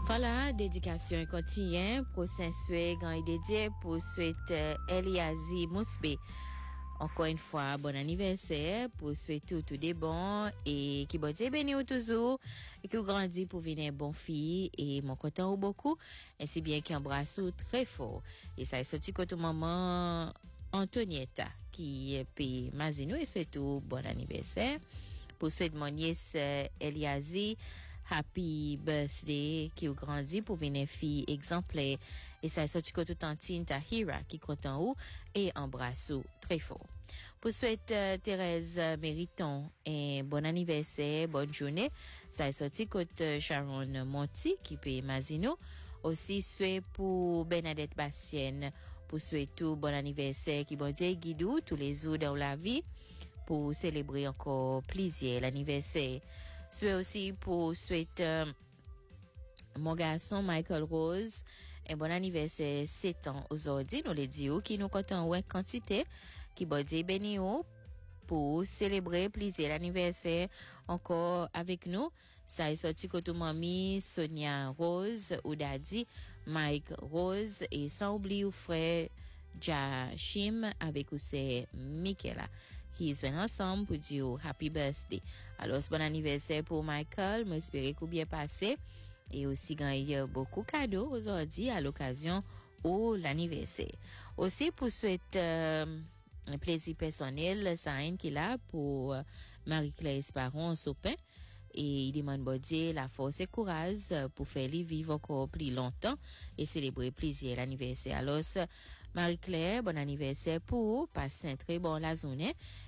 Voilà, dédication quotidienne pour Saint-Sué, grand et dédié pour souhaiter Eliazi Mousbe. Encore une fois, bon anniversaire pour souhaiter tout des bons et qui bon Dieu béni ou toujours et qui grandit pour venir bon fille et mon content ou beaucoup ainsi bien qui embrasse ou très fort. Et ça est sorti côté maman Antonietta qui est puis Mazino et souhaite tout bon anniversaire pour souhaiter mon nièce Eliazi happy birthday qui ou grandi pour venir fille exemplaire et ça est sorti côté tantine Tahira qui content ou et embrasse ou très fort. Pour souhaiter Thérèse Mériton un bon anniversaire, bonne journée. Ça est sorti côté Sharon Monti qui paye Mazino. Aussi souhait pour Bernadette Bastienne pour souhaiter tout bon anniversaire qui bon Dieu guidou tous les jours dans la vie pour célébrer encore plaisir l'anniversaire. Souhait aussi pour souhaiter mon garçon Michael Rose un bon anniversaire 7 ans aujourd'hui nous les dios qui nous content ouais quantité qui bon Dieu béni pour célébrer plaisir l'anniversaire encore avec nous. Ça est sorti côté mamie Sonia Rose ou daddy Mike Rose et sans oublier frère Jashim avec ou c'est Michaela qui sont ensemble pour dire happy birthday. Alors bon anniversaire pour Michael, j'espère que bien passé et aussi gagner beaucoup de cadeaux aujourd'hui à l'occasion de l'anniversaire. Aussi pour souhaiter un plaisir personnel, Saïn qui est là pour Marie-Claire Esparon Sopin et il demande bon Dieu la force et courage pour faire les vivre encore plus longtemps et célébrer plaisir l'anniversaire. Alors Marie-Claire, bon anniversaire pour passer un très bon la journée